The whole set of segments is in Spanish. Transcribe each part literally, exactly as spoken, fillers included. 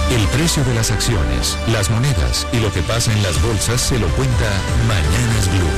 El precio de las acciones, las monedas y lo que pasa en las bolsas se lo cuenta Mañanas Blue.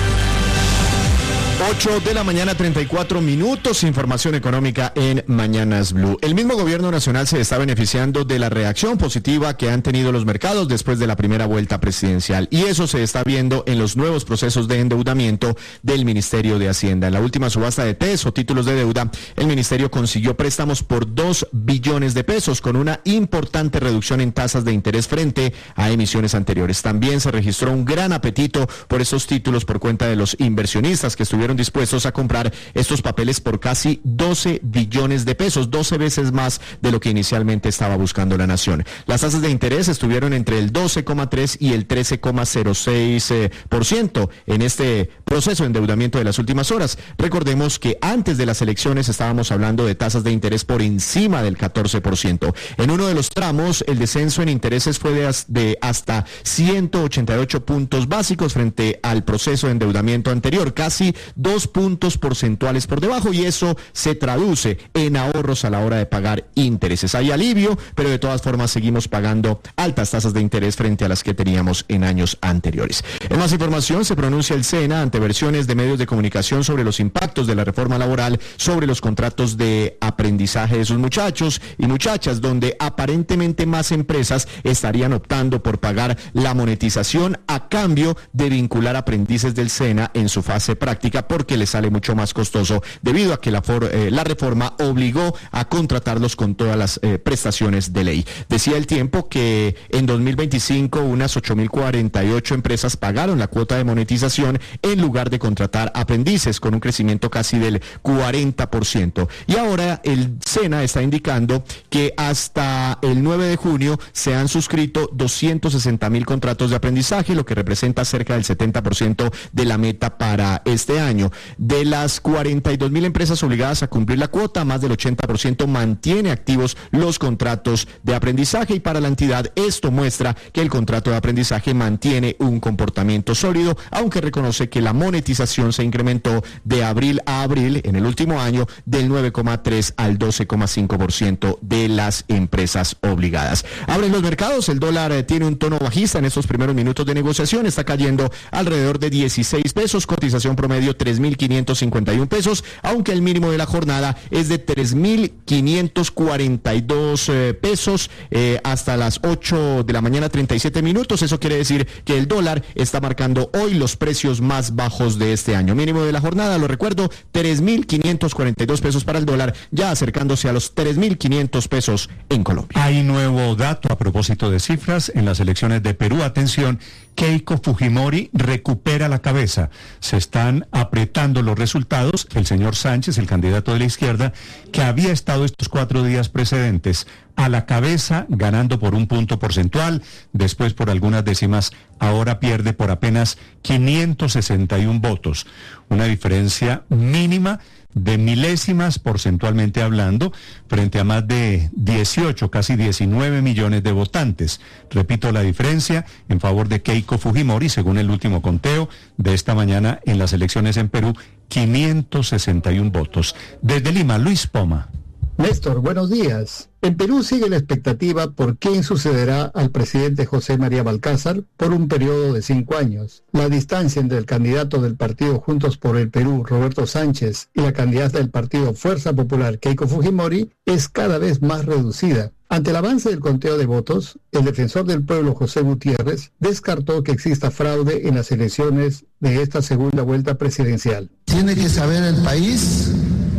ocho de la mañana, treinta y cuatro minutos, información económica en Mañanas Blue. El mismo gobierno nacional se está beneficiando de la reacción positiva que han tenido los mercados después de la primera vuelta presidencial, y eso se está viendo en los nuevos procesos de endeudamiento del Ministerio de Hacienda. En la última subasta de T E S o títulos de deuda, el ministerio consiguió préstamos por dos billones de pesos, con una importante reducción en tasas de interés frente a emisiones anteriores. También se registró un gran apetito por estos títulos por cuenta de los inversionistas que estuvieron dispuestos a comprar estos papeles por casi doce billones de pesos, doce veces más de lo que inicialmente estaba buscando la nación. Las tasas de interés estuvieron entre el doce coma tres y el trece coma cero seis por ciento en este proceso de endeudamiento de las últimas horas. Recordemos que antes de las elecciones estábamos hablando de tasas de interés por encima del catorce por ciento. En uno de los tramos, el descenso en intereses fue de, de hasta ciento ochenta y ocho puntos básicos frente al proceso de endeudamiento anterior, casi dos puntos porcentuales por debajo, y eso se traduce en ahorros a la hora de pagar intereses. Hay alivio, pero de todas formas seguimos pagando altas tasas de interés frente a las que teníamos en años anteriores. En más información, se pronuncia el SENA ante versiones de medios de comunicación sobre los impactos de la reforma laboral sobre los contratos de aprendizaje de sus muchachos y muchachas, donde aparentemente más empresas estarían optando por pagar la monetización a cambio de vincular aprendices del SENA en su fase práctica, porque le sale mucho más costoso debido a que la, for, eh, la reforma obligó a contratarlos con todas las eh, prestaciones de ley. Decía El Tiempo que en dos mil veinticinco unas ocho mil cuarenta y ocho empresas pagaron la cuota de monetización en lugar de contratar aprendices, con un crecimiento casi del cuarenta por ciento. Y ahora el SENA está indicando que hasta el nueve de junio se han suscrito doscientos sesenta mil contratos de aprendizaje, lo que representa cerca del setenta por ciento de la meta para este año. De las cuarenta y dos mil empresas obligadas a cumplir la cuota, más del ochenta por ciento mantiene activos los contratos de aprendizaje, y para la entidad esto muestra que el contrato de aprendizaje mantiene un comportamiento sólido, aunque reconoce que la monetización se incrementó de abril a abril en el último año del nueve coma tres al doce coma cinco por ciento de las empresas obligadas. Abren los mercados, el dólar eh, tiene un tono bajista en estos primeros minutos de negociación, está cayendo alrededor de dieciséis pesos, cotización promedio tres mil quinientos cincuenta y uno pesos, aunque el mínimo de la jornada es de tres mil quinientos cuarenta y dos eh, pesos eh, hasta las ocho de la mañana, treinta y siete minutos. Eso quiere decir que el dólar está marcando hoy los precios más bajos de este año. Mínimo de la jornada, lo recuerdo, tres mil quinientos cuarenta y dos pesos para el dólar, ya acercándose a los tres mil quinientos pesos en Colombia. Hay nuevo dato a propósito de cifras en las elecciones de Perú. Atención, Keiko Fujimori recupera la cabeza. Se están apretando los resultados. El señor Sánchez, el candidato de la izquierda, que había estado estos cuatro días precedentes a la cabeza, ganando por un punto porcentual, después por algunas décimas, ahora pierde por apenas quinientos sesenta y un votos. Una diferencia mínima de milésimas porcentualmente hablando, frente a más de dieciocho, casi diecinueve millones de votantes. Repito, la diferencia en favor de Keiko Fujimori, según el último conteo de esta mañana en las elecciones en Perú, quinientos sesenta y un votos. Desde Lima, Luis Poma. Néstor, buenos días. En Perú sigue la expectativa por quién sucederá al presidente José María Balcázar por un periodo de cinco años. La distancia entre el candidato del partido Juntos por el Perú, Roberto Sánchez, y la candidata del partido Fuerza Popular, Keiko Fujimori, es cada vez más reducida. Ante el avance del conteo de votos, el defensor del pueblo, José Gutiérrez, descartó que exista fraude en las elecciones de esta segunda vuelta presidencial. Tiene que saber el país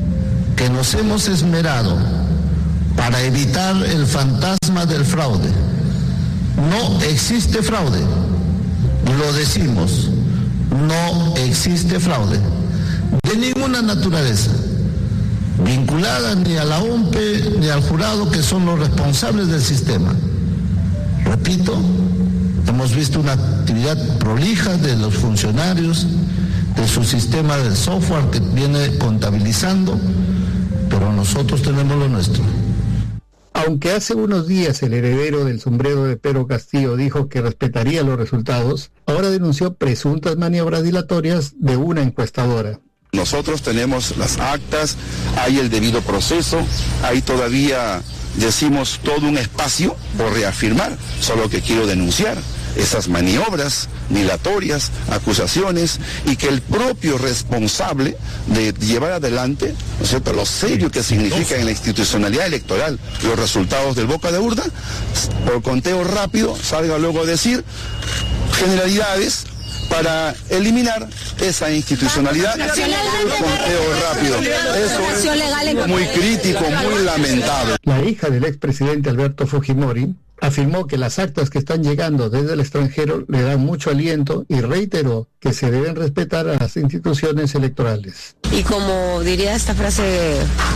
que nos hemos esmerado para evitar el fantasma del fraude. No existe fraude, lo decimos, no existe fraude de ninguna naturaleza, vinculada ni a la O M P E ni al jurado, que son los responsables del sistema. Repito, hemos visto una actividad prolija de los funcionarios, de su sistema del software que viene contabilizando, pero nosotros tenemos lo nuestro. Aunque hace unos días el heredero del sombrero de Pedro Castillo dijo que respetaría los resultados, ahora denunció presuntas maniobras dilatorias de una encuestadora. Nosotros tenemos las actas, hay el debido proceso, hay todavía, decimos, todo un espacio por reafirmar, solo que quiero denunciar esas maniobras dilatorias, acusaciones, y que el propio responsable de llevar adelante, ¿no es cierto?, lo serio que significa en la institucionalidad electoral los resultados del boca de urna, por conteo rápido salga luego a decir generalidades para eliminar esa institucionalidad por conteo rápido. Eso es muy crítico, muy lamentable. La hija del expresidente Alberto Fujimori afirmó que las actas que están llegando desde el extranjero le dan mucho aliento y reiteró que se deben respetar a las instituciones electorales. Y como diría esta frase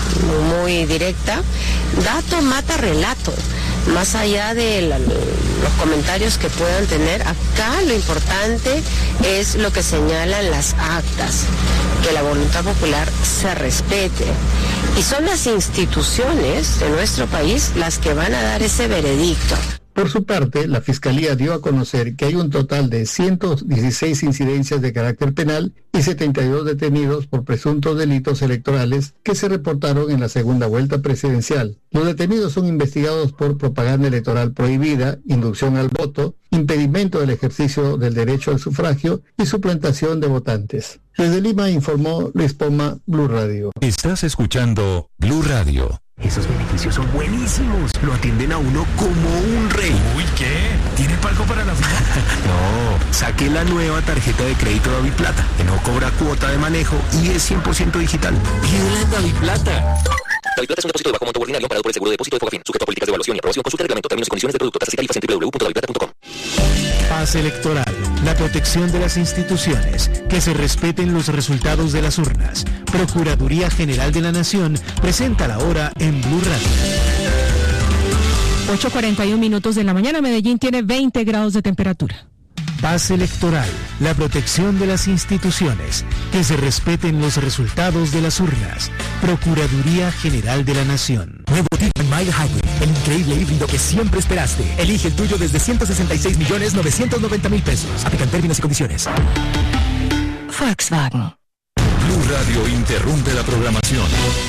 muy directa, dato mata relato. Más allá de la, los comentarios que puedan tener, acá lo importante es lo que señalan las actas, que la voluntad popular se respete. Y son las instituciones de nuestro país las que van a dar ese veredicto. Por su parte, la Fiscalía dio a conocer que hay un total de ciento dieciséis incidencias de carácter penal y setenta y dos detenidos por presuntos delitos electorales que se reportaron en la segunda vuelta presidencial. Los detenidos son investigados por propaganda electoral prohibida, inducción al voto, impedimento del ejercicio del derecho al sufragio y suplantación de votantes. Desde Lima informó Luis Poma, Blue Radio. Estás escuchando Blue Radio. Esos beneficios son buenísimos. Lo atienden a uno como un rey. Uy, ¿qué? ¿Tiene palco para la final? No, saqué la nueva tarjeta de crédito DaviPlata, que no cobra cuota de manejo y es cien por ciento digital. ¡Pídela DaviPlata! DaviPlata es un depósito de bajo monto ordinario parado por el seguro de depósito de Fogafín, sujeto a políticas de evaluación y aprobación. Consulta el reglamento, términos y condiciones del producto, tasas y tarifas en doble u doble u doble u punto daviplata punto com. Paz electoral, la protección de las instituciones, que se respeten los resultados de las urnas. Procuraduría General de la Nación presenta la hora en Blue Radio. ocho cuarenta y uno minutos de la mañana, Medellín tiene veinte grados de temperatura. Paz electoral, la protección de las instituciones, que se respeten los resultados de las urnas. Procuraduría General de la Nación. Nuevo Tiguan Mild Hybrid, el increíble híbrido que siempre esperaste. Elige el tuyo desde ciento sesenta y seis millones novecientos noventa mil pesos. Aplican términos y condiciones. Volkswagen. Blue Radio interrumpe la programación.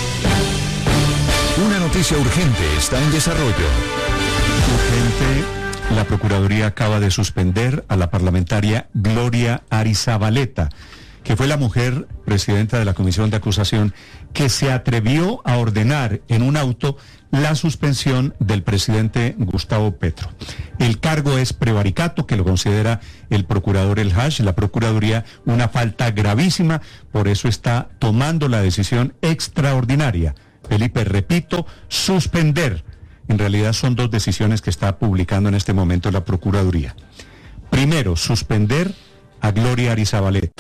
Una noticia urgente está en desarrollo. Urgente. La Procuraduría acaba de suspender a la parlamentaria Gloria Arizabaleta, que fue la mujer presidenta de la Comisión de Acusación que se atrevió a ordenar en un auto la suspensión del presidente Gustavo Petro. El cargo es prevaricato, que lo considera el procurador El Hash, la Procuraduría, una falta gravísima, por eso está tomando la decisión extraordinaria. Felipe, repito, suspender. En realidad son dos decisiones que está publicando en este momento la Procuraduría. Primero, suspender a Gloria Arizabaleta.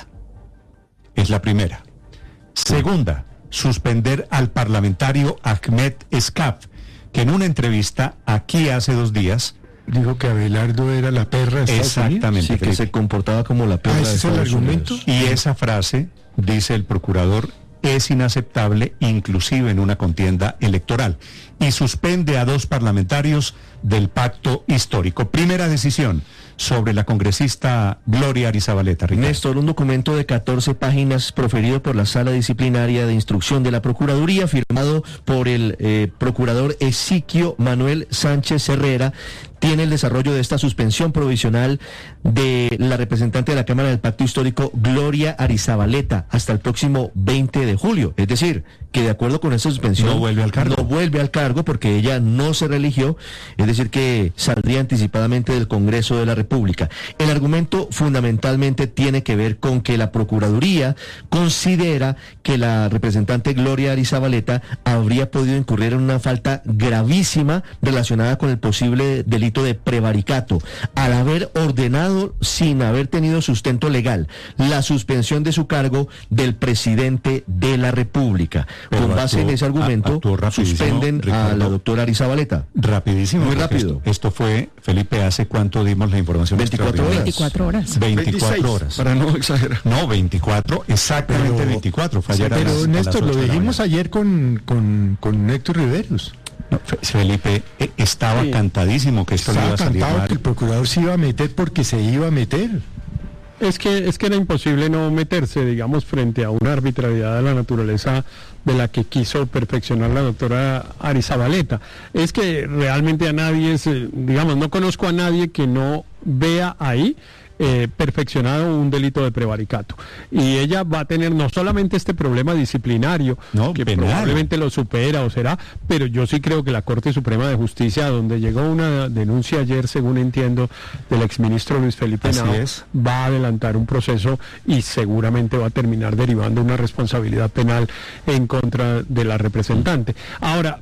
Es la primera. Segunda, suspender al parlamentario Ahmed Escaf, que en una entrevista aquí hace dos días dijo que Abelardo era la perra de Estados Unidos. Exactamente, sí, que se comportaba como la perra ah, de Estados ¿ese es el argumento? Unidos. Y esa frase, dice el procurador, es inaceptable inclusive en una contienda electoral y suspende a dos parlamentarios del pacto histórico. Primera decisión sobre la congresista Gloria Arizabaleta. Ricardo. Néstor, un documento de catorce páginas proferido por la Sala Disciplinaria de Instrucción de la Procuraduría, firmado por el eh, procurador Ezequiel Manuel Sánchez Herrera, tiene el desarrollo de esta suspensión provisional de la representante de la Cámara del Pacto Histórico, Gloria Arizabaleta, hasta el próximo veinte de julio. Es decir, que de acuerdo con esta suspensión no vuelve al cargo. No vuelve al cargo porque ella no se reeligió, es decir, que saldría anticipadamente del Congreso de la República. El argumento fundamentalmente tiene que ver con que la Procuraduría considera que la representante Gloria Arizabaleta habría podido incurrir en una falta gravísima relacionada con el posible delito de prevaricato, al haber ordenado, sin haber tenido sustento legal, la suspensión de su cargo del presidente de la República. Pero con base actuó, en ese argumento, suspenden Ricardo, a la doctora Arizabaleta. Rapidísimo. Muy rápido. Esto, esto fue, Felipe, ¿hace cuánto dimos la información? veinticuatro horas. veinticuatro horas. veinticuatro veintiséis, horas. para no exagerar. No, veinticuatro, exactamente Pero, veinticuatro. Fue ayer a pero las- a Néstor, las lo ocho de la dijimos mañana. ayer con, con, con Héctor Riveros. No, Fe- Felipe, eh, estaba Sí. cantadísimo que esto le iba Estaba a salir cantado mal. que el procurador se iba a meter porque se iba a meter. Es que, es que era imposible no meterse, digamos, frente a una arbitrariedad de la naturaleza de la que quiso perfeccionar la doctora Arizabaleta. Es que realmente a nadie, es, digamos, no conozco a nadie que no vea ahí Eh, perfeccionado un delito de prevaricato, y ella va a tener no solamente este problema disciplinario, no, que penal. Probablemente lo supera o será, pero yo sí creo que la Corte Suprema de Justicia, donde llegó una denuncia ayer, según entiendo, del exministro Luis Felipe Henao, va a adelantar un proceso y seguramente va a terminar derivando una responsabilidad penal en contra de la representante. Ahora,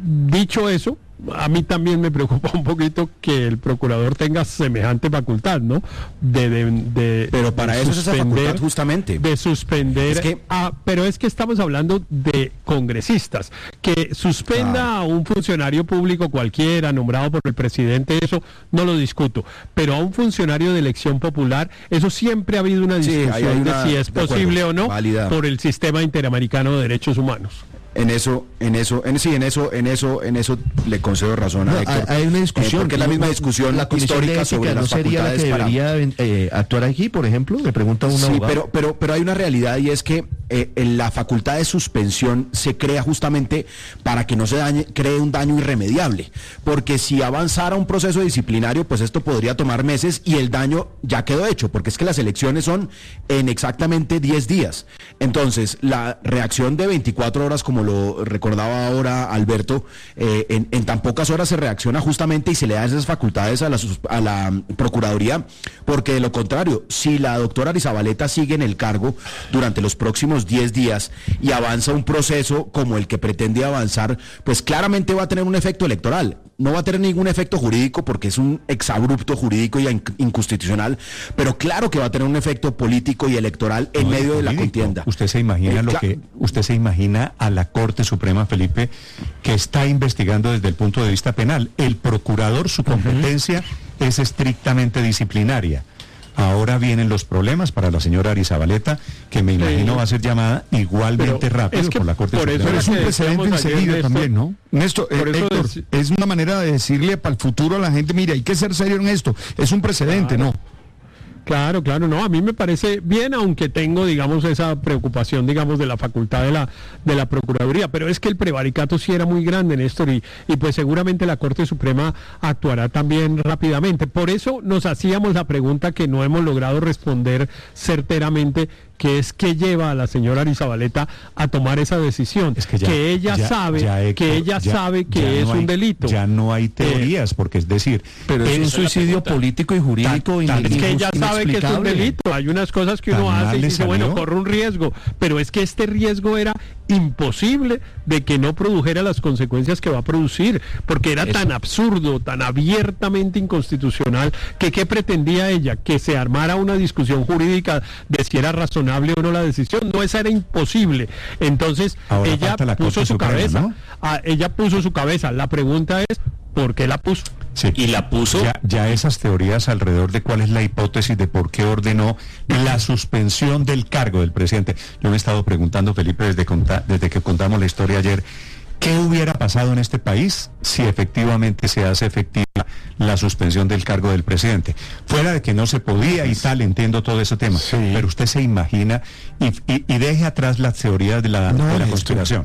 dicho eso, a mí también me preocupa un poquito que el procurador tenga semejante facultad, ¿no? De, de, de pero para de eso es esa facultad justamente. De suspender. Es que, a, pero es que estamos hablando de congresistas. Que suspenda ah. a un funcionario público cualquiera, nombrado por el presidente, eso no lo discuto. Pero a un funcionario de elección popular, eso siempre ha habido una discusión sí, hay, hay una, de si es de posible acuerdo, o no, válida. Por el sistema interamericano de derechos humanos. En eso, en eso, en sí, en eso, en eso, en eso le concedo razón a no, Héctor. Hay una discusión, eh, porque es la misma discusión la histórica sobre no las sería la que debería para... eh, actuar aquí, por ejemplo, le pregunta a un sí, abogado. pero, pero, pero hay una realidad, y es que eh, en la facultad de suspensión se crea justamente para que no se dañe, cree un daño irremediable, porque si avanzara un proceso disciplinario, pues esto podría tomar meses y el daño ya quedó hecho, porque es que las elecciones son en exactamente diez días. Entonces, la reacción de veinticuatro horas, como lo recordaba ahora Alberto, eh, en, en tan pocas horas se reacciona justamente y se le da esas facultades a la, a la Procuraduría, porque de lo contrario, si la doctora Arizabaleta sigue en el cargo durante los próximos diez días y avanza un proceso como el que pretende avanzar, pues claramente va a tener un efecto electoral. No va a tener ningún efecto jurídico porque es un exabrupto jurídico y inconstitucional, pero claro que va a tener un efecto político y electoral en no, medio de la contienda. Usted se imagina eh, lo que usted se imagina a la Corte Suprema, Felipe, que está investigando desde el punto de vista penal. El procurador, su competencia uh-huh. es estrictamente disciplinaria. Ahora vienen los problemas para la señora Arizabaleta, que me imagino sí. va a ser llamada igualmente pero rápido es que por la Corte por Suprema. Eso es un precedente enseguida también, ¿no? Néstor, eh, Héctor, es... es una manera de decirle para el futuro a la gente, mire, hay que ser serio en esto. Es un precedente, claro. ¿no? Claro, claro, no, a mí me parece bien, aunque tengo, digamos, esa preocupación, digamos, de la facultad de la de la Procuraduría, pero es que el prevaricato sí era muy grande, Néstor, y, y pues seguramente la Corte Suprema actuará también rápidamente. Por eso nos hacíamos la pregunta que no hemos logrado responder certeramente, que es qué lleva a la señora Arizabaleta a tomar esa decisión, es que, ya, que ella ya, sabe ya, Héctor, que ella ya, sabe que es no hay, un delito. Ya no hay teorías, eh, porque es decir, pero es un suicidio político y jurídico. Tan, tan, es que ella sabe que es un delito. Hay unas cosas que uno hace y dice, salió? bueno, corre un riesgo, pero es que este riesgo era imposible de que no produjera las consecuencias que va a producir, porque era Eso. tan absurdo, tan abiertamente inconstitucional, que ¿qué pretendía ella? Que se armara una discusión jurídica de si era razonable o no la decisión. No, esa era imposible. Entonces Ahora ella puso su Suprema, cabeza, ¿no? ah, ella puso su cabeza. La pregunta es, ¿por qué la puso? Sí. Y la puso. Ya, ya esas teorías alrededor de cuál es la hipótesis de por qué ordenó la suspensión del cargo del presidente. Yo me he estado preguntando, Felipe, desde, conta, desde que contamos la historia ayer, ¿qué hubiera pasado en este país si efectivamente se hace efectiva la suspensión del cargo del presidente? Fuera de que no se podía y tal, entiendo todo ese tema, sí. pero usted se imagina y, y, y deje atrás las teorías de la, no, de la conspiración.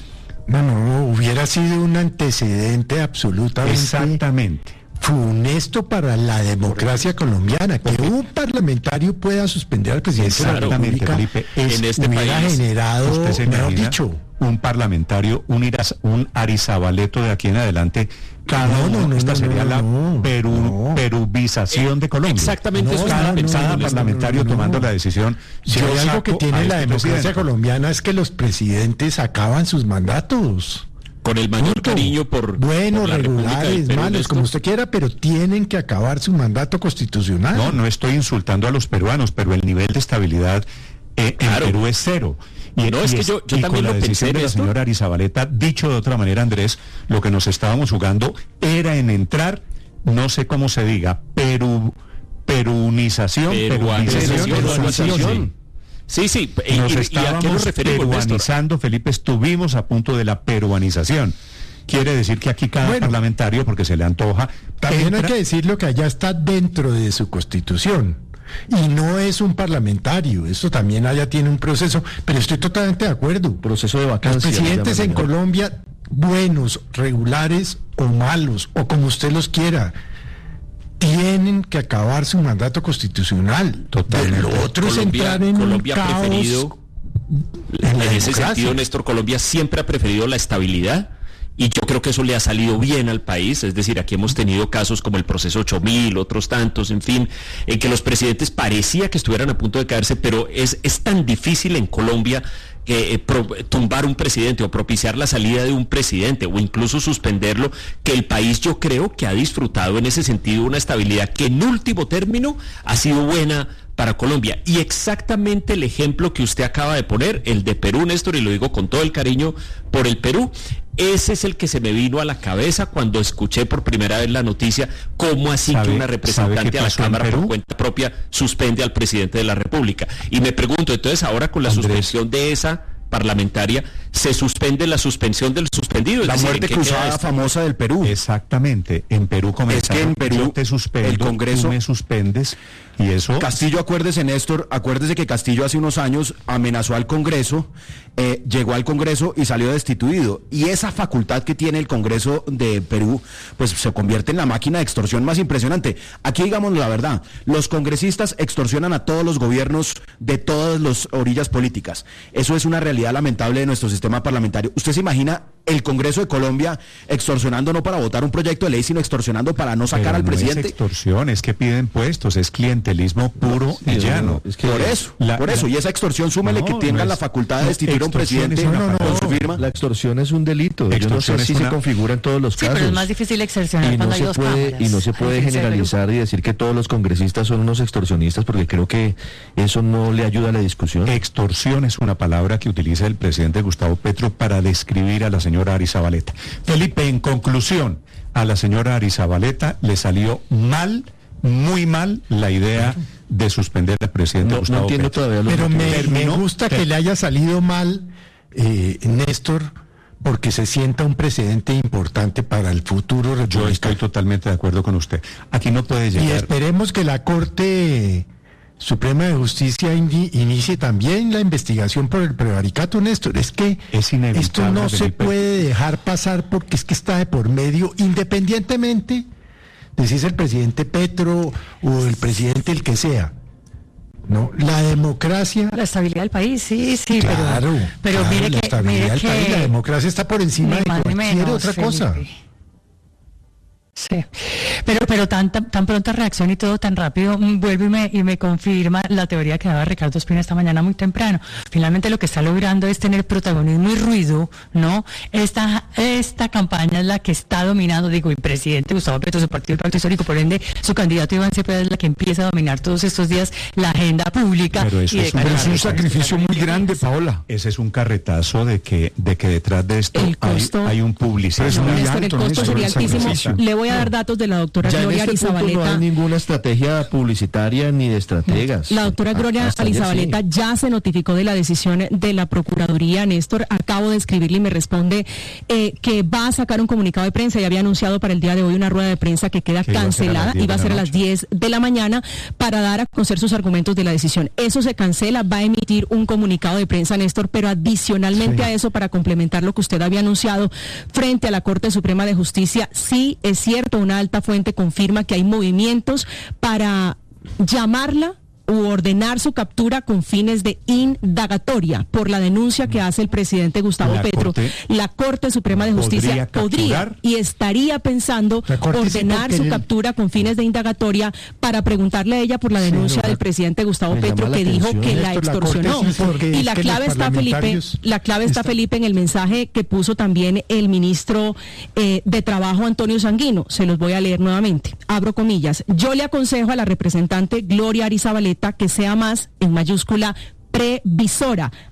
No, no, hubiera sido un antecedente absolutamente Exactamente. funesto para la democracia colombiana, que Porque un parlamentario pueda suspender al presidente de la República Felipe, es, en este hubiera país generado, usted se mejor dicho, un parlamentario, un, iras, un Arizabaleto de aquí en adelante. Cada no, no, no, esta no, sería no, la no, peru, no. peruvización eh, de Colombia. Exactamente, no, eso cada, no, cada no, parlamentario no, no, tomando no. la decisión. Si hay algo que tiene la este democracia presidente. colombiana es que los presidentes acaban sus mandatos. Con el mayor Punto. cariño por bueno, por la regulares, malos, como usted quiera, pero tienen que acabar su mandato constitucional. No, no estoy insultando a los peruanos, pero el nivel de estabilidad eh, claro. en Perú es cero. Y, no, y es que es, yo, yo y también con lo la decisión pensé de la esto. señora Arizabaleta, dicho de otra manera, Andrés, lo que nos estábamos jugando era en entrar, no sé cómo se diga, peru, perunización, peruanización, peruanización. Sí, sí, y, nos y, estábamos y a qué nos referimos, peruanizando, Felipe, estuvimos a punto de la peruanización. Quiere decir que aquí cada bueno, parlamentario, porque se le antoja... También entra... hay que decir lo que allá está dentro de su constitución. y no es un parlamentario. Esto también allá tiene un proceso, pero estoy totalmente de acuerdo. Proceso de vacancia. Los presidentes en Colombia, buenos, regulares o malos, o como usted los quiera, tienen que acabar su mandato constitucional. Totalmente. Lo otro Colombia, es entrar en Colombia un ha caos preferido, en en la ese democracia. sentido, Néstor, Colombia siempre ha preferido la estabilidad. Y yo creo que eso le ha salido bien al país, es decir, aquí hemos tenido casos como el proceso ocho mil, otros tantos, en fin, en que los presidentes parecía que estuvieran a punto de caerse, pero es, es tan difícil en Colombia eh, pro, tumbar un presidente o propiciar la salida de un presidente o incluso suspenderlo, que el país yo creo que ha disfrutado en ese sentido una estabilidad que en último término ha sido buena para Colombia. Y exactamente el ejemplo que usted acaba de poner, el de Perú, Néstor, y lo digo con todo el cariño por el Perú, ese es el que se me vino a la cabeza cuando escuché por primera vez la noticia, cómo así que una representante a la Cámara por cuenta propia suspende al presidente de la República. Y me pregunto, entonces ahora con la Andrés, suspensión de esa parlamentaria, se suspende la suspensión del suspendido. La es decir, muerte cruzada famosa del Perú. Exactamente, en Perú comenzó. Es que en Perú yo te suspendo, el Congreso tú me suspendes y eso. Castillo, acuérdese, Néstor, acuérdese que Castillo hace unos años amenazó al Congreso, eh, llegó al Congreso y salió destituido. Y esa facultad que tiene el Congreso de Perú, pues se convierte en la máquina de extorsión más impresionante. Aquí digamos la verdad, los congresistas extorsionan a todos los gobiernos de todas las orillas políticas. Eso es una realidad lamentable de nuestro sistema parlamentario. ¿Usted se imagina el Congreso de Colombia extorsionando no para votar un proyecto de ley, sino extorsionando para no sacar Pero al no presidente? Es extorsión, es que piden puestos, es clientelismo puro Sí, y llano. no, es que por eso, la, por eso, la, y esa extorsión súmele no, que tengan no es, la facultad de destituir a un presidente no, no, con su firma. La extorsión es un delito. Yo no sé si una... se configura en todos los sí, casos. Sí, pero es más difícil extorsionar cuando hay dos puede, cámaras. Y no se puede generalizar y decir que todos los congresistas son unos extorsionistas, porque creo que eso no le ayuda a la discusión. Extorsión es una palabra que utiliza el presidente Gustavo Petro para describir a la señora Arizabaleta. Felipe, en conclusión, a la señora Arizabaleta le salió mal, muy mal, la idea de suspender al presidente no, Gustavo no entiendo Petro. Todavía Pero me, terminó, me gusta ter- que le haya salido mal, eh, Néstor, porque se sienta un precedente importante para el futuro republicano. Yo estoy totalmente de acuerdo con usted. Aquí no puede llegar. Y esperemos que la Corte Suprema de Justicia in- inicie también la investigación por el prevaricato, Néstor. Es que es inevitable, esto no se Felipe. puede dejar pasar porque es que está de por medio, independientemente de si es el presidente Petro o el presidente el que sea. No, la democracia. La estabilidad del país, sí, sí, claro, pero, pero claro, mire la que, estabilidad mire del que país, la democracia está por encima de cualquier menos, otra Felipe. cosa. Sí, pero pero tan, tan tan pronta reacción y todo tan rápido, mm, vuelve y me, y me confirma la teoría que daba Ricardo Ospina esta mañana muy temprano. Finalmente lo que está logrando es tener protagonismo y ruido, ¿no? Esta esta campaña es la que está dominando, digo, el presidente Gustavo Petro, su partido, el Pacto Histórico, por ende, su candidato Iván Cepeda es la que empieza a dominar todos estos días la agenda pública. Pero eso y de es un, cara a es un sacrificio muy grande, Paola. Ese es un carretazo de que de que detrás de esto El hay, costo- hay un publicista. Es No, muy Néstor, el alto, costo Néstor, sería el altísimo. sacrificio. Le voy a dar datos de la doctora Ya en Gloria este punto no Arizabaleta. hay ninguna estrategia publicitaria ni de estrategas. La doctora Gloria Hasta ayer Arizabaleta sí. ya se notificó de la decisión de la Procuraduría. Néstor, acabo de escribirle y me responde eh, que va a sacar un comunicado de prensa y había anunciado para el día de hoy una rueda de prensa que queda Que iba a ser a las cancelada, diez iba a de ser la a las noche. diez de la mañana para dar a conocer sus argumentos de la decisión. Eso se cancela, va a emitir un comunicado de prensa, Néstor, pero adicionalmente Sí. a eso, para complementar lo que usted había anunciado frente a la Corte Suprema de Justicia, sí es cierto, una alta fuente confirma que hay movimientos para llamarla u ordenar su captura con fines de indagatoria por la denuncia que hace el presidente Gustavo La Petro. Corte La Corte Suprema de Justicia podría podría, capturar. y estaría pensando La Corte sí, ordenar porque su el- captura con fines de indagatoria para preguntarle a ella por la Sí, denuncia no, del la- presidó Gustavo me Petro, llama la que dijo atención, que la Néstor, la Corte extorsionó. sí, porque Y es la que clave los está, Felipe, parlamentarios la clave está, está- Felipe, en el mensaje que puso también el ministro eh, de Trabajo, Antonio Sanguino. Se los voy a leer nuevamente. Abro comillas. Yo le aconsejo a la representante Gloria Arizabaleta que sea más, en mayúscula, previsora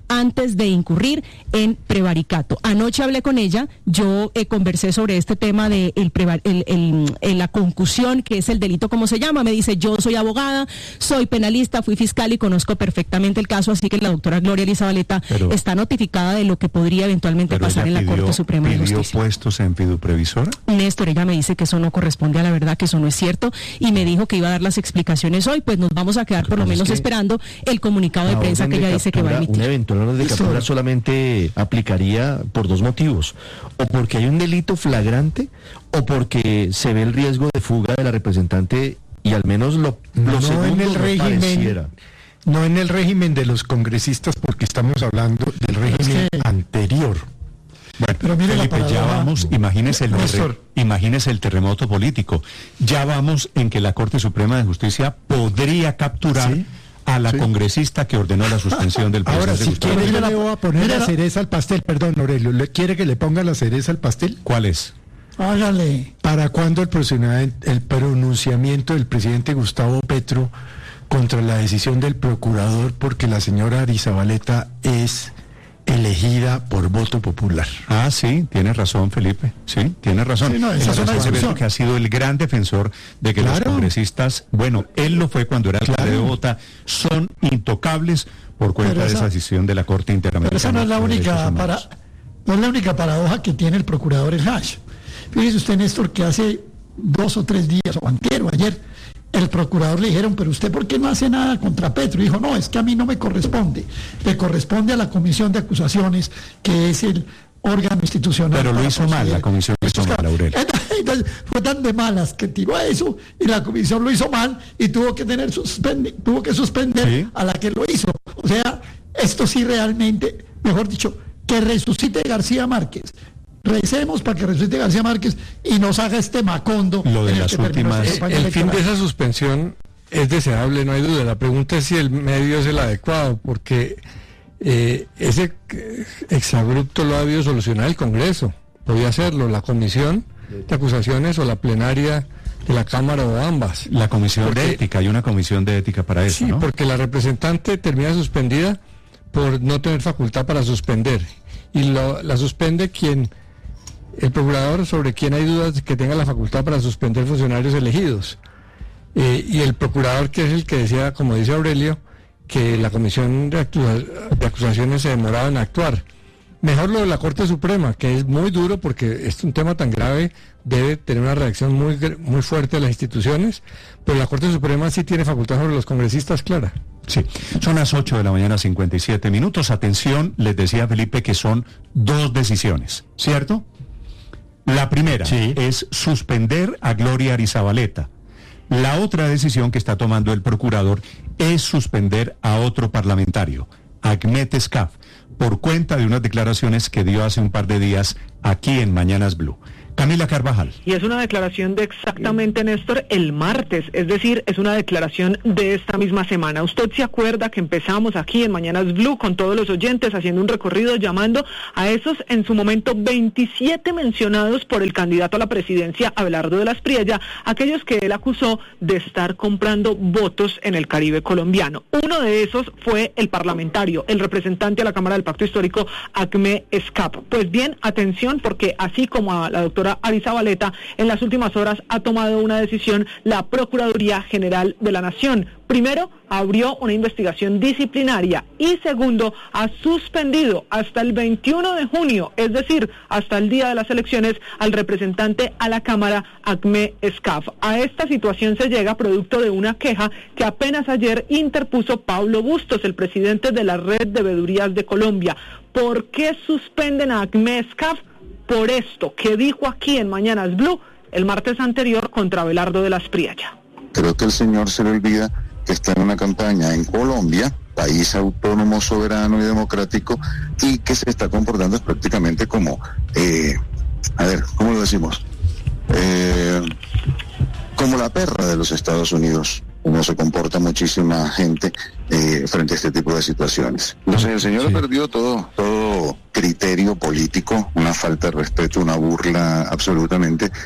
antes de incurrir en prevaricato. Anoche hablé con ella, yo eh, conversé sobre este tema de el prevar, el, el, el, la concusión, que es el delito, como se llama. Me dice, yo soy abogada, soy penalista, fui fiscal y conozco perfectamente el caso, así que la doctora Gloria Arizabaleta pero, está notificada de lo que podría eventualmente pasar en la pidió, Corte Suprema de Justicia. ¿Pidió puestos en fiduprevisora? Néstor, ella me dice que eso no corresponde a la verdad, que eso no es cierto, y me dijo que iba a dar las explicaciones hoy. Pues nos vamos a quedar por lo menos es que esperando el comunicado de prensa que ella de dice captura, que va a emitir. Un eventual orden de captura solamente aplicaría por dos motivos: o porque hay un delito flagrante, o porque se ve el riesgo de fuga de la representante, y al menos lo, no, lo no en el no régimen pareciera. No en el régimen de los congresistas, porque estamos hablando del régimen es que... anterior. Bueno, pero mire, Felipe, ya vamos, imagínese el, terre, imagínese el terremoto político. Ya vamos en que la Corte Suprema de Justicia podría capturar ¿sí? a la sí. congresista que ordenó la suspensión del proceso. Ahora, si quiere, yo le voy a poner la cereza al pastel. Perdón, Aurelio, ¿le quiere que le ponga la cereza al pastel? ¿Cuál es? Hágale. ¿Para cuándo el, el pronunciamiento del presidente Gustavo Petro contra la decisión del procurador, porque la señora Arizabaleta es elegida por voto popular? Ah, sí, tiene razón, Felipe. Sí, tiene razón. Sí, no, esa es una discusión. Que ha sido el gran defensor de que claro. los congresistas, bueno, él lo fue cuando era alcalde claro. de Bogotá, son intocables por cuenta esa, de esa decisión de la Corte Interamericana. Pero esa no es la única para, no es la única paradoja que tiene el procurador El Hash. Fíjese usted, Néstor, que hace dos o tres días, o antier o ayer, el procurador le dijeron, pero usted ¿por qué no hace nada contra Petro? Y dijo, no, es que a mí no me corresponde, le corresponde a la Comisión de Acusaciones, que es el órgano institucional. Pero lo hizo mal, la Comisión lo hizo mal, Aurelio. Entonces, fue tan de malas que tiró a eso, y la Comisión lo hizo mal, y tuvo que tener suspendi- tuvo que suspender ¿sí? a la que lo hizo. O sea, esto sí realmente, mejor dicho, que resucite García Márquez. Recemos para que resucite García Márquez y nos haga este macondo. Lo de las últimas... El, el fin de esa suspensión es deseable, no hay duda. La pregunta es si el medio es el adecuado, porque eh, ese exabrupto lo ha debido solucionar el Congreso. Podía hacerlo la Comisión de Acusaciones o la plenaria de la Cámara o ambas. La Comisión porque, de Ética, hay una Comisión de Ética para eso, sí, ¿no? Porque la representante termina suspendida por no tener facultad para suspender. Y lo, la suspende quien... el procurador, sobre quien hay dudas de que tenga la facultad para suspender funcionarios elegidos. Eh, y el procurador, que es el que decía, como dice Aurelio, que la Comisión de, actua- de Acusaciones se demoraba en actuar. Mejor lo de la Corte Suprema, que es muy duro porque es un tema tan grave, debe tener una reacción muy, muy fuerte de las instituciones, pero la Corte Suprema sí tiene facultad sobre los congresistas, clara. Sí, son las ocho de la mañana, cincuenta y siete minutos. Atención, les decía Felipe que son dos decisiones, ¿cierto? La primera sí. es suspender a Gloria Arizabaleta. La otra decisión que está tomando el procurador es suspender a otro parlamentario, Ahmed Escaf, por cuenta de unas declaraciones que dio hace un par de días aquí en Mañanas Blue. Camila Carvajal. Y es una declaración de exactamente, Néstor, el martes, es decir, es una declaración de esta misma semana. Usted se acuerda que empezamos aquí en Mañanas Blue con todos los oyentes haciendo un recorrido llamando a esos en su momento veintisiete mencionados por el candidato a la presidencia Abelardo de la Espriella, aquellos que él acusó de estar comprando votos en el Caribe colombiano. Uno de esos fue el parlamentario, el representante a la Cámara del Pacto Histórico, Ahmed Escaf. Pues bien, atención, porque así como a la doctora Arizabaleta, en las últimas horas ha tomado una decisión la Procuraduría General de la Nación. Primero, abrió una investigación disciplinaria y segundo, ha suspendido hasta el veintiuno de junio, es decir, hasta el día de las elecciones, al representante a la Cámara, Ahmed Escaf. A esta situación se llega producto de una queja que apenas ayer interpuso Pablo Bustos, el presidente de la Red de Veedurías de Colombia. ¿Por qué suspenden a Ahmed Escaf? Por esto que dijo aquí en Mañanas Blue el martes anterior contra Abelardo de la Espriella. Creo que el señor se le olvida que está en una campaña en Colombia, país autónomo, soberano y democrático, y que se está comportando prácticamente como, eh, a ver, ¿cómo lo decimos? Eh, como la perra de los Estados Unidos, como se comporta muchísima gente eh, frente a este tipo de situaciones. Entonces el señor sí. ha perdido todo, todo criterio político, una falta de respeto, una burla absolutamente,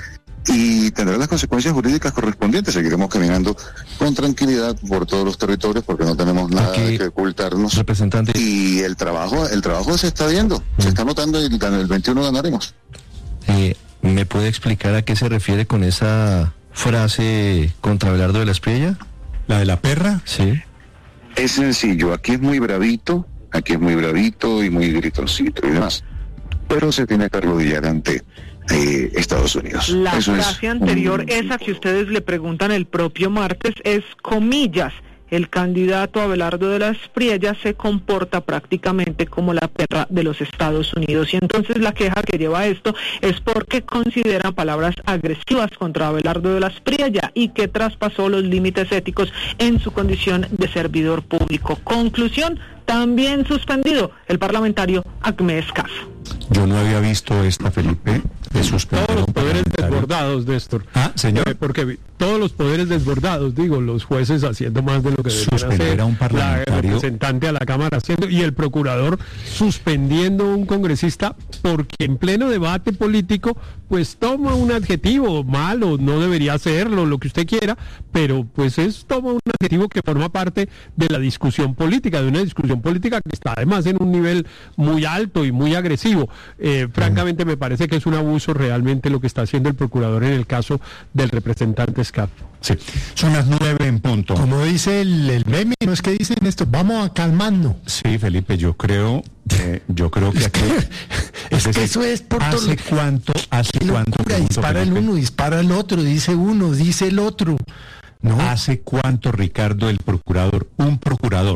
y tendrá las consecuencias jurídicas correspondientes. Seguiremos caminando con tranquilidad por todos los territorios porque no tenemos nada Aquí, que ocultarnos. Representante. Y el trabajo, el trabajo se está viendo, mm. se está notando y el veintiuno ganaremos. Eh, ¿Me puede explicar a qué se refiere con esa frase contra Abelardo de la Espriella? ¿La de la perra? Sí. Es sencillo, aquí es muy bravito, aquí es muy bravito y muy gritoncito y demás, pero se tiene que arrodillar ante eh, Estados Unidos. La Eso frase es anterior, un... esa que ustedes le preguntan el propio martes, es comillas. El candidato Abelardo de la Espriella se comporta prácticamente como la perra de los Estados Unidos. Y entonces la queja que lleva a esto es porque considera palabras agresivas contra Abelardo de la Espriella y que traspasó los límites éticos en su condición de servidor público. Conclusión, también suspendido el parlamentario Acme Escaf. Yo no había visto esta, Felipe, de suspender todos los un poderes parlamentario. desbordados, Néstor. Ah, señor. Eh, porque todos los poderes desbordados, digo, los jueces haciendo más de lo que deberían Suspender hacer, a un parlamentario. la representante a la Cámara haciendo, y el procurador suspendiendo a un congresista porque en pleno debate político, pues toma un adjetivo malo, no debería hacerlo, lo que usted quiera, pero pues es toma un adjetivo que forma parte de la discusión política, de una discusión política que está además en un nivel muy alto y muy agresivo. Eh, francamente me parece que es un abuso realmente lo que está haciendo el procurador en el caso del representante Scaf. Sí, son las nueve en punto. Como dice el, el meme, no es que dicen esto, vamos a calmarnos. Sí, Felipe, yo creo, eh, yo creo que aquí... es, es que eso es por todo. ¿Hace cuánto, hace cuánto? Dispara el uno, dispara el otro, dice uno, dice el otro. ¿No? ¿Hace cuánto, Ricardo, el procurador, un procurador,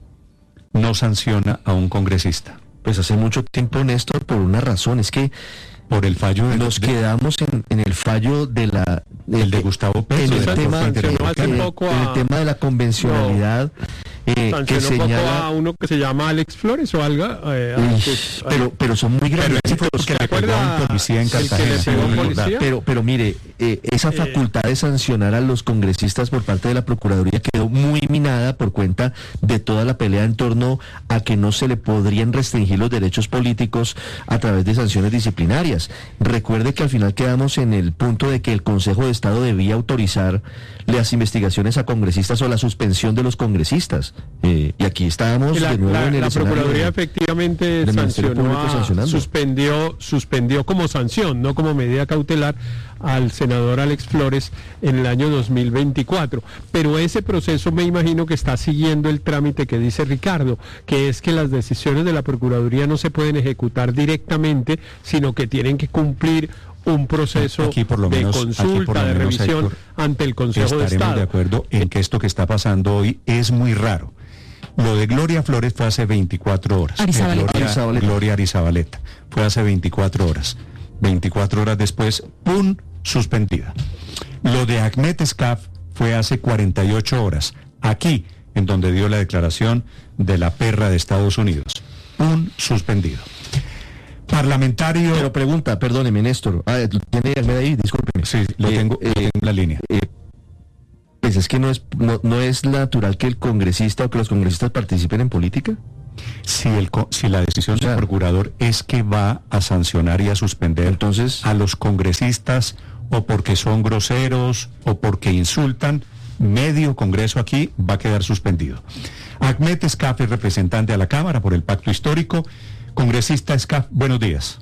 no sanciona a un congresista? Pues hace mucho tiempo, Néstor, por una razón, es que por el fallo de nos de, quedamos en, en el fallo de la de, el de Gustavo Petro, en el, tema, en el tema de la convencionalidad, no, eh, que señala a uno que se llama Alex Flores o algo, eh, Uy, que, pero pero son muy grandes. Pero fue porque le pegó a un policía en Cartagena. Sí, pero pero mire, eh, esa facultad de sancionar a los congresistas por parte de la Procuraduría quedó muy minada por cuenta de toda la pelea en torno a que no se le podrían restringir los derechos políticos a través de sanciones disciplinarias. Recuerde que al final quedamos en el punto de que el Consejo de Estado debía autorizar las investigaciones a congresistas o la suspensión de los congresistas. Eh, y aquí estábamos la, de nuevo la, en el la Procuraduría de, efectivamente sancionó a, suspendió, suspendió como sanción, no como medida cautelar, al senador Alex Flores en el año dos mil veinticuatro. Pero ese proceso me imagino que está siguiendo el trámite que dice Ricardo, que es que las decisiones de la Procuraduría no se pueden ejecutar directamente, sino que tienen que cumplir un proceso aquí por lo de menos, consulta, de menos, revisión Héctor, ante el Consejo de Estado. Estaremos de acuerdo en que esto que está pasando hoy es muy raro. Lo de Gloria Flores fue hace veinticuatro horas. Arizabaleta. Gloria, Arizabaleta. Gloria Arizabaleta. Fue hace veinticuatro horas. veinticuatro horas después, ¡pum!, suspendida. Lo de Ahmed Escaf fue hace cuarenta y ocho horas. Aquí, en donde dio la declaración de la perra de Estados Unidos. ¡Pum!, suspendido. Parlamentario... Pero pregunta, perdóneme, Néstor. Ah, ¿tiene Ahmed ahí? Discúlpeme. Sí, lo eh, tengo, eh, lo tengo en la línea. Eh, pues es que no es, no, no es natural que el congresista o que los congresistas participen en política. Si, el, si la decisión del procurador es que va a sancionar y a suspender entonces a los congresistas o porque son groseros o porque insultan, medio Congreso aquí va a quedar suspendido. Ahmed Escaf es representante a la Cámara por el Pacto Histórico. Congresista Escaf, buenos días.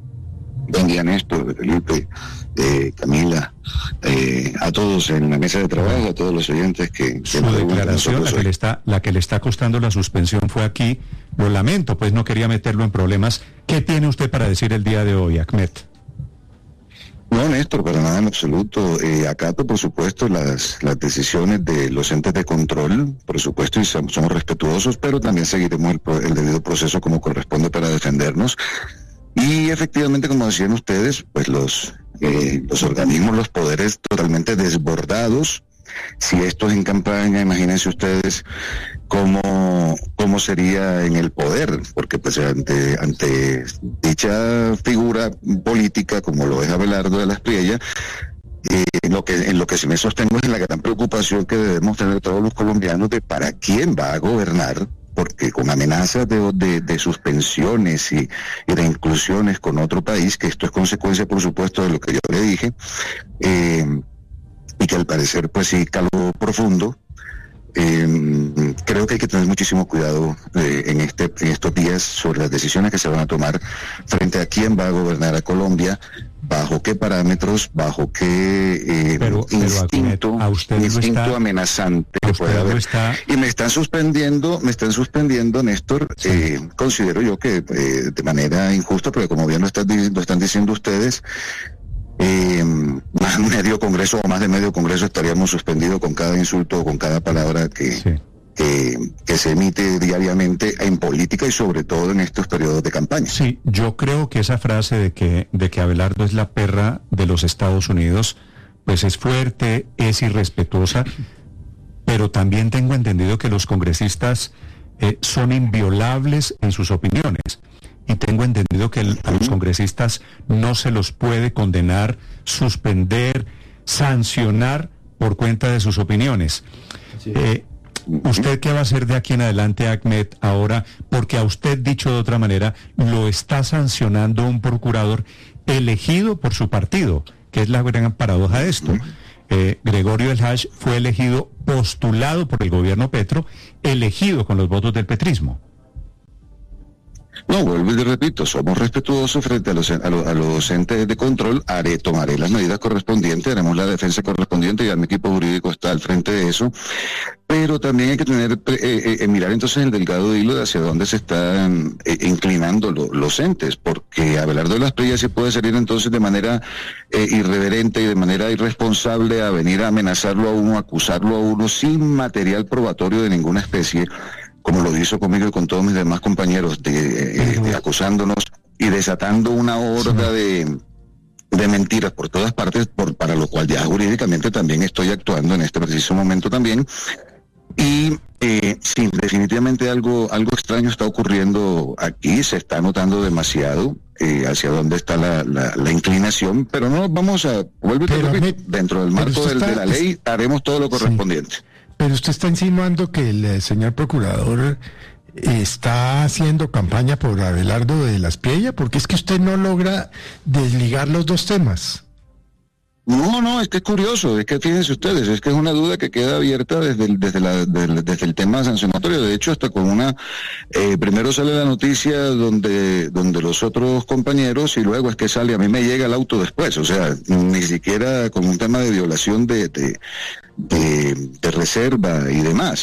Buen día, Néstor, Felipe, eh, Camila, eh, a todos en la mesa de trabajo, a todos los oyentes que... que Su declaración, la que, le está, la que le está costando la suspensión fue aquí. Lo lamento, pues no quería meterlo en problemas. ¿Qué tiene usted para decir el día de hoy, Ahmed? No, Néstor, para nada en absoluto. Eh, acato, por supuesto, las, las decisiones de los entes de control, por supuesto, y somos, somos respetuosos, pero también seguiremos el, el debido proceso como corresponde para defendernos. Y efectivamente, como decían ustedes, pues los, eh, los organismos, los poderes totalmente desbordados. Si esto es en campaña, imagínense ustedes cómo, cómo sería en el poder, porque pues ante, ante dicha figura política como lo es Abelardo de la Espriella, eh, en lo que en lo que sí me sostengo es en la gran preocupación que debemos tener todos los colombianos de para quién va a gobernar porque con amenazas de, de, de suspensiones y, y de inclusiones con otro país, que esto es consecuencia, por supuesto, de lo que yo le dije, eh, y que al parecer, pues sí, caló profundo. Eh, creo que hay que tener muchísimo cuidado eh, en este en estos días sobre las decisiones que se van a tomar frente a quién va a gobernar a Colombia, bajo qué parámetros, bajo qué eh, pero, instinto, pero a usted instinto está, amenazante que puede haber. Está... Y me están suspendiendo, me están suspendiendo, Néstor, sí. eh, considero yo que eh, de manera injusta, porque como bien lo están, lo están diciendo ustedes, Eh, más de medio congreso o más de medio congreso estaríamos suspendidos con cada insulto o con cada palabra que, sí. que, que se emite diariamente en política y sobre todo en estos periodos de campaña. Sí, yo creo que esa frase de que, de que Abelardo es la perra de los Estados Unidos, pues es fuerte, es irrespetuosa, pero también tengo entendido que los congresistas eh, son inviolables en sus opiniones. Y tengo entendido que el, a los congresistas no se los puede condenar, suspender, sancionar por cuenta de sus opiniones. Sí. Eh, ¿Usted qué va a hacer de aquí en adelante, Ahmed, ahora? Porque a usted, dicho de otra manera, lo está sancionando un procurador elegido por su partido, que es la gran paradoja de esto. Eh, Gregorio El Haj fue elegido, postulado por el gobierno Petro, elegido con los votos del petrismo. No, vuelvo y le repito, somos respetuosos frente a los, a los, a los entes de control, haré, tomaré las medidas correspondientes, haremos la defensa correspondiente, ya mi equipo jurídico está al frente de eso, pero también hay que tener, eh, eh, mirar entonces el delgado hilo de hacia dónde se están eh, inclinando lo, los entes, porque Abelardo de las Prellas se puede salir entonces de manera eh, irreverente y de manera irresponsable a venir a amenazarlo a uno, a acusarlo a uno sin material probatorio de ninguna especie, como lo hizo conmigo y con todos mis demás compañeros, de, eh, de acusándonos y desatando una horda de, de mentiras por todas partes, por, para lo cual ya jurídicamente también estoy actuando en este preciso momento también. Y eh, sí, definitivamente algo, algo extraño está ocurriendo aquí, se está notando demasiado eh, hacia dónde está la, la, la inclinación, pero no vamos a, vuelvo a repito, dentro del marco del, está, de la ley haremos todo lo correspondiente. Sí. Pero usted está insinuando que el eh, señor procurador está haciendo campaña por Abelardo de las Prellas, porque es que usted no logra desligar los dos temas. No, no, es que es curioso, es que fíjense ustedes, es que es una duda que queda abierta desde el, desde la, desde, desde el tema sancionatorio. De hecho, hasta con una, eh, primero sale la noticia donde, donde los otros compañeros y luego es que sale, a mí me llega el auto después, o sea, ni siquiera con un tema de violación de, de, de, de reserva y demás.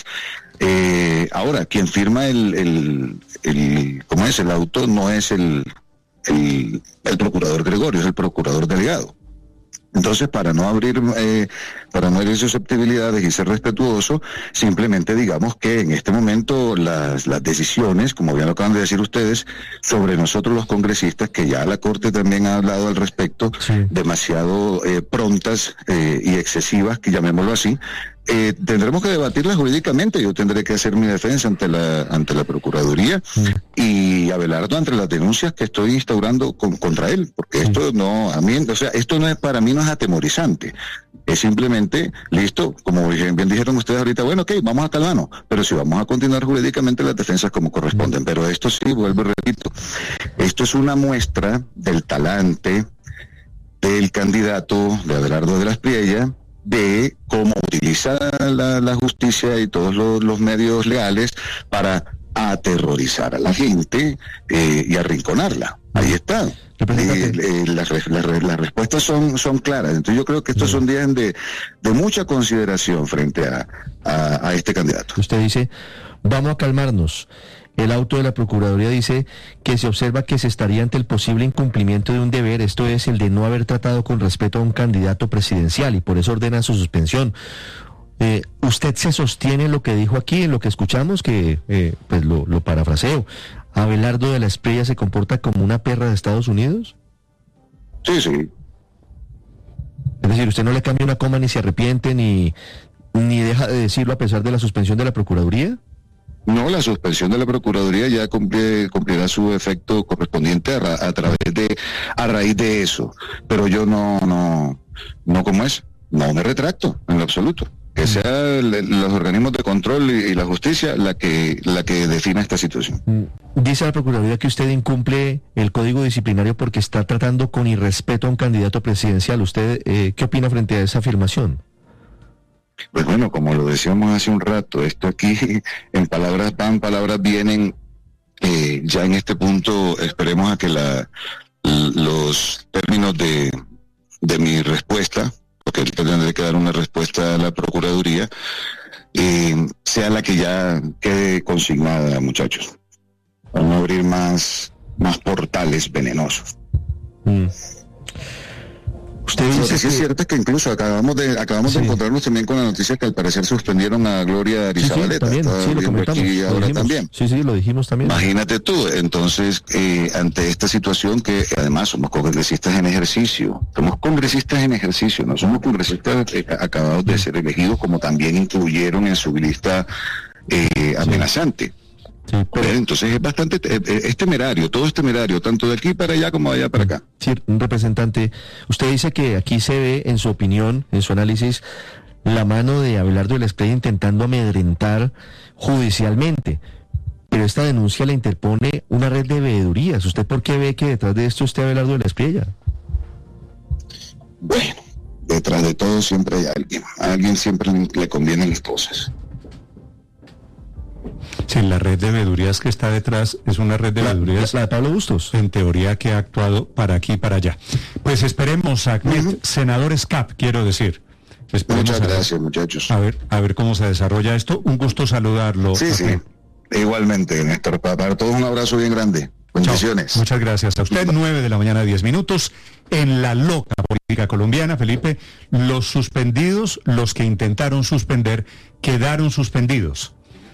Eh, ahora, quien firma el, el, el, ¿cómo es? El auto no es el, el, el procurador Gregorio, es el procurador delegado. Entonces, para no abrir, eh, para no herir susceptibilidades y ser respetuoso, simplemente digamos que en este momento las, las decisiones, como bien lo acaban de decir ustedes, sobre nosotros los congresistas, que ya la Corte también ha hablado al respecto, sí. demasiado eh, prontas eh, y excesivas, que llamémoslo así, Eh, tendremos que debatirla jurídicamente. Yo tendré que hacer mi defensa ante la ante la Procuraduría mm. y Abelardo ante las denuncias que estoy instaurando con, contra él, porque mm. esto no, a mí, o sea, esto no es, para mí no es atemorizante, es simplemente, listo, como bien dijeron ustedes ahorita, bueno, ok, vamos a calmarnos, pero si vamos a continuar jurídicamente las defensas como corresponden, mm. pero esto sí, vuelvo y repito, esto es una muestra del talante del candidato de Abelardo de las Prellas, de cómo utiliza la, la justicia y todos los, los medios legales para aterrorizar a la gente eh, y arrinconarla. Ahí está. Eh, eh, las, las, las respuestas son, son claras. Entonces yo creo que estos son días de, de mucha consideración frente a, a, a este candidato. Usted dice, vamos a calmarnos. El auto de la Procuraduría dice que se observa que se estaría ante el posible incumplimiento de un deber, esto es el de no haber tratado con respeto a un candidato presidencial y por eso ordena su suspensión. Eh, ¿Usted se sostiene en lo que dijo aquí, en lo que escuchamos, que eh, pues lo, lo parafraseo? ¿Abelardo de las Prellas se comporta como una perra de Estados Unidos? Sí, sí. Es decir, ¿usted no le cambia una coma ni se arrepiente ni, ni deja de decirlo a pesar de la suspensión de la Procuraduría? No, la suspensión de la Procuraduría ya cumple, cumplirá su efecto correspondiente a, a través de, a raíz de eso. Pero yo no, no, no como es, no me retracto en lo absoluto. que sea el, los organismos de control y, y la justicia la que la que defina esta situación. Dice la Procuraduría que usted incumple el código disciplinario porque está tratando con irrespeto a un candidato presidencial. ¿Usted eh, qué opina frente a esa afirmación? Pues bueno, como lo decíamos hace un rato, esto aquí en palabras van, palabras vienen. Eh, ya en este punto esperemos a que la los términos de, de mi respuesta, porque tendré que dar una respuesta a la Procuraduría, eh, sea la que ya quede consignada, muchachos, para no abrir más, más portales venenosos. Mm. Usted dice Lo que sí que... es cierto es que incluso acabamos de acabamos sí. de encontrarnos también con la noticia que al parecer suspendieron a Gloria Arizabaleta. Sí, sí, también, sí, lo comentamos, aquí lo ahora dijimos. también. Sí, sí, lo dijimos también. Imagínate tú, entonces, eh, ante esta situación que además somos congresistas en ejercicio, somos congresistas en ejercicio, no somos congresistas eh, acabados de ser elegidos, como también incluyeron en su lista eh, amenazante. Sí, pero... Entonces es bastante, eh, es temerario, todo es temerario, tanto de aquí para allá como de allá para acá. Sí, un representante, usted dice que aquí se ve, en su opinión, en su análisis, la mano de Abelardo de la Espriella intentando amedrentar judicialmente, pero esta denuncia la interpone una red de veedurías. ¿Usted por qué ve que detrás de esto esté Abelardo de la Espriella? Bueno, detrás de todo siempre hay alguien, a alguien siempre le convienen las cosas. Sí, la red de veedurías que está detrás es una red de la, veedurías. La, la de Pablo Bustos. En teoría que ha actuado para aquí y para allá. Pues esperemos, a uh-huh. senador Scap, quiero decir. Esperemos Muchas a ver, gracias, muchachos. A ver, a ver cómo se desarrolla esto. Un gusto saludarlo. Sí, sí. Igualmente, Néstor. Para todos un abrazo bien grande. Bendiciones. Chao. Muchas gracias a usted. nueve de la mañana, diez minutos. En la loca política colombiana, Felipe, los suspendidos, los que intentaron suspender, quedaron suspendidos.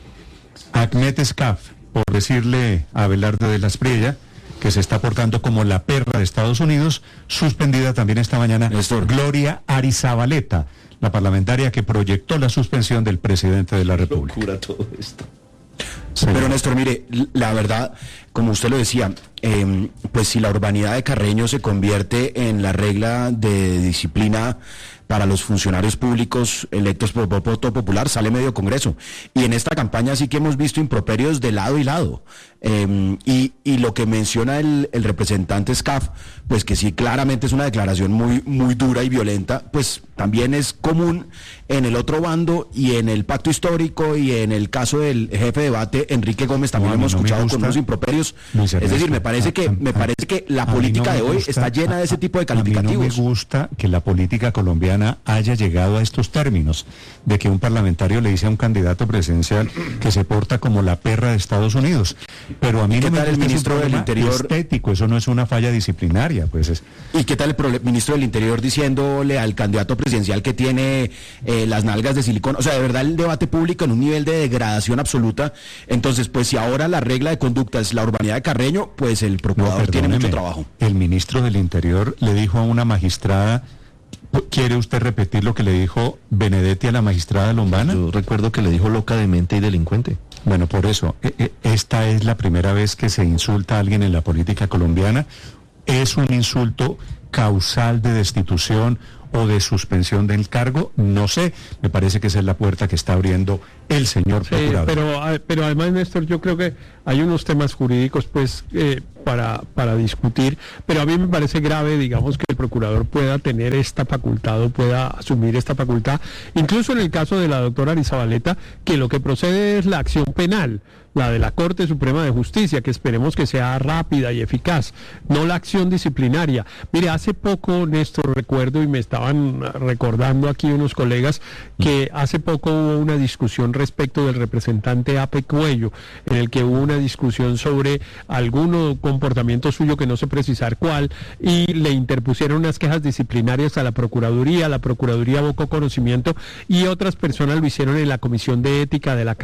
Ahmed Scaf, por decirle a Abelardo de la Espriella, que se está portando como la perra de Estados Unidos, suspendida también esta mañana Néstor. Gloria Arizabaleta, la parlamentaria que proyectó la suspensión del presidente de la República. Locura todo esto. Sí. Pero Néstor, mire, la verdad, como usted lo decía, eh, pues si la urbanidad de Carreño se convierte en la regla de disciplina para los funcionarios públicos electos por voto popular, sale medio Congreso. Y en esta campaña sí que hemos visto improperios de lado y lado. Eh, y, y lo que menciona el, el representante Scaf, pues que sí claramente es una declaración muy, muy dura y violenta, pues también es común en el otro bando y en el pacto histórico y en el caso del jefe de debate, Enrique Gómez, también no, lo hemos no escuchado con unos improperios. Es decir, me parece que, me parece que la política no de hoy gusta, está llena de ese tipo de calificativos. A mí no me gusta que la política colombiana haya llegado a estos términos, de que un parlamentario le dice a un candidato presidencial que se porta como la perra de Estados Unidos. Pero a mí no me gusta el ministro del Interior estético, eso no es una falla disciplinaria, pues es. ¿Y qué tal el pro- ministro del Interior diciéndole al candidato presidencial que tiene eh, las nalgas de silicón? O sea, de verdad el debate público en un nivel de degradación absoluta. Entonces, pues si ahora la regla de conducta es la urbanidad de Carreño, pues el procurador no, tiene mucho trabajo. El ministro del Interior le dijo a una magistrada, ¿quiere usted repetir lo que le dijo Benedetti a la magistrada Lombana? Yo recuerdo que le dijo loca, demente y delincuente. Bueno, por eso, esta es la primera vez que se insulta a alguien en la política colombiana. ¿Es un insulto causal de destitución o de suspensión del cargo? No sé, me parece que esa es la puerta que está abriendo el señor sí, procurador. Pero, pero además, Néstor, yo creo que hay unos temas jurídicos pues eh, para, para discutir, pero a mí me parece grave, digamos, que el procurador pueda tener esta facultad o pueda asumir esta facultad, incluso en el caso de la doctora Arizabaleta, que lo que procede es la acción penal, la de la Corte Suprema de Justicia, que esperemos que sea rápida y eficaz, no la acción disciplinaria. Mire, hace poco, Néstor, recuerdo, y me estaban recordando aquí unos colegas, que hace poco hubo una discusión respecto del representante Ape Cuello, en el que hubo una discusión sobre algún comportamiento suyo, que no sé precisar cuál, y le interpusieron unas quejas disciplinarias a la Procuraduría, la Procuraduría abocó conocimiento, y otras personas lo hicieron en la Comisión de Ética de la